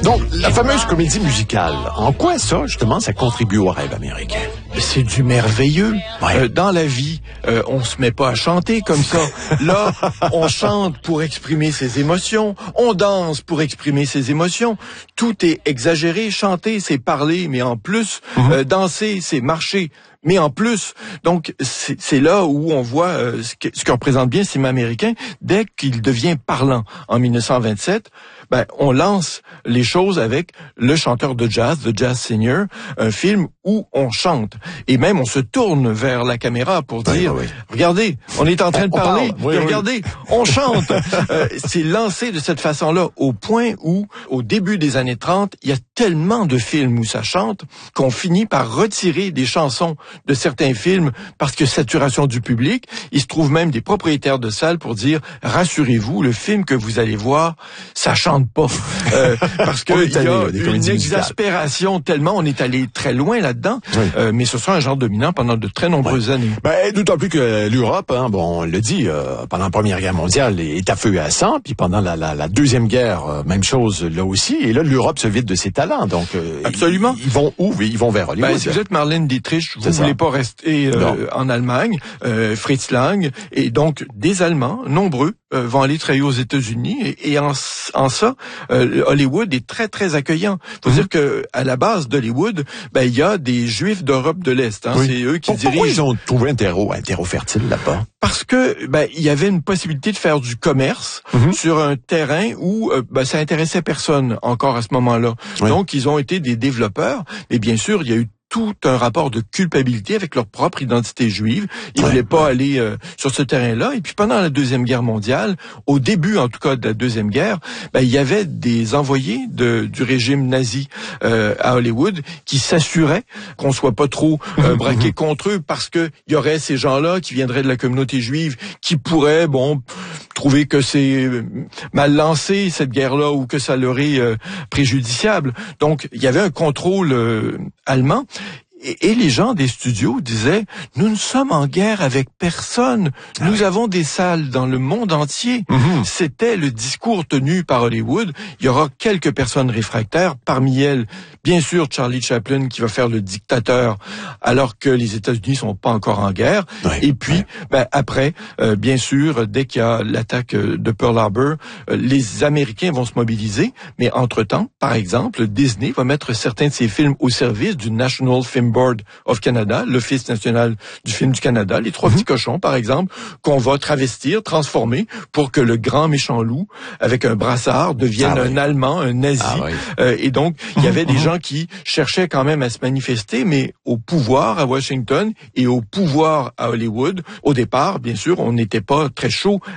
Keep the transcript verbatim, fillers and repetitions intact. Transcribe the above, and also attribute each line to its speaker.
Speaker 1: Donc, la fameuse comédie musicale, en quoi ça, justement, ça contribue au rêve américain?
Speaker 2: C'est du merveilleux.
Speaker 1: Ouais.
Speaker 2: Euh, dans la vie, euh, on se met pas à chanter comme ça. Là, on chante pour exprimer ses émotions, on danse pour exprimer ses émotions. Tout est exagéré. Chanter, c'est parler, mais en plus, mm-hmm. euh, danser, c'est marcher. Mais en plus, donc c'est, c'est là où on voit euh, ce, que, ce que représente bien le cinéma américain. Dès qu'il devient parlant en dix-neuf cent vingt-sept, ben on lance les choses avec Le chanteur de jazz, The Jazz Singer, un film où on chante et même on se tourne vers la caméra pour dire oui, oui. regardez, on est en train de
Speaker 1: on
Speaker 2: parler,
Speaker 1: oui,
Speaker 2: et
Speaker 1: oui.
Speaker 2: regardez, on chante. euh, c'est lancé de cette façon-là au point où, au début des années trente, il y a tellement de films où ça chante qu'on finit par retirer des chansons de certains films parce que saturation du public. Il se trouve même des propriétaires de salles pour dire rassurez-vous, le film que vous allez voir, ça chante pas euh, parce que il y a une exaspération tellement on est allé très loin là-dedans. Oui. Euh, mais ce sera un genre dominant pendant de très nombreuses ouais. années.
Speaker 1: Ben, d'autant plus que l'Europe, hein, bon, on le dit, euh, pendant la Première Guerre mondiale est à feu et à sang, puis pendant la, la, la Deuxième Guerre, euh, même chose là aussi. Et là, l'Europe se vide de ses talents. Donc, euh,
Speaker 2: absolument.
Speaker 1: Ils, ils vont où? Ils vont vers Hollywood.
Speaker 2: Ben, si vous êtes Marlène Dietrich, vous ne voulez pas rester euh, en Allemagne, euh, Fritz Lang, et donc des Allemands, nombreux, euh, vont aller travailler aux États-Unis, et, et en, en ça, euh, Hollywood est très très accueillant. Faut mm-hmm. dire que à la base d'Hollywood, ben il y a des Juifs d'Europe de l'Est. Hein, oui. C'est eux qui
Speaker 1: Pourquoi
Speaker 2: dirigent.
Speaker 1: Ils ont trouvé un terreau, un terreau fertile là-bas.
Speaker 2: Parce que ben il y avait une possibilité de faire du commerce mm-hmm. sur un terrain où euh, ben, ça intéressait personne encore à ce moment-là. Oui. Donc ils ont été des développeurs, mais bien sûr il y a eu tout un rapport de culpabilité avec leur propre identité juive. Ils ouais, voulaient pas ouais. aller euh, sur ce terrain-là. Et puis pendant la Deuxième Guerre mondiale, au début en tout cas de la Deuxième Guerre, ben, il y avait des envoyés de, du régime nazi euh, à Hollywood qui s'assuraient qu'on soit pas trop euh, braqué contre eux parce que il y aurait ces gens-là qui viendraient de la communauté juive qui pourraient, bon, trouver que c'est mal lancé cette guerre-là ou que ça leur est euh, préjudiciable. Donc il y avait un contrôle euh, allemand. Et, et les gens des studios disaient, nous ne sommes en guerre avec personne. Ah nous oui. avons des salles dans le monde entier. Mm-hmm. C'était le discours tenu par Hollywood. Il y aura quelques personnes réfractaires. Parmi elles, bien sûr, Charlie Chaplin qui va faire le dictateur alors que les États-Unis sont pas encore en guerre. Oui. Et puis, oui. ben, après, euh, bien sûr, dès qu'il y a l'attaque de Pearl Harbor, euh, les Américains vont se mobiliser. Mais entre-temps, par exemple, Disney va mettre certains de ses films au service du National Film Board of Canada, l'Office national du film du Canada, les trois mm-hmm. petits cochons, par exemple, qu'on va travestir, transformer pour que le grand méchant loup, avec un brassard, devienne ah, un oui. Allemand, un nazi. Ah, oui. euh, et donc, il y avait mm-hmm. des gens qui cherchaient quand même à se manifester, mais au pouvoir à Washington et au pouvoir à Hollywood, au départ, bien sûr, on n'était pas très chaud